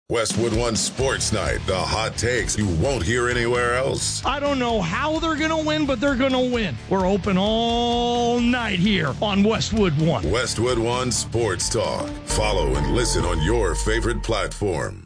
Westwood One Sports Night, the hot takes you won't hear anywhere else. I don't know how they're going to win, but they're going to win. We're open all night here on Westwood One. Westwood One Sports Talk. Follow and listen on your favorite platform.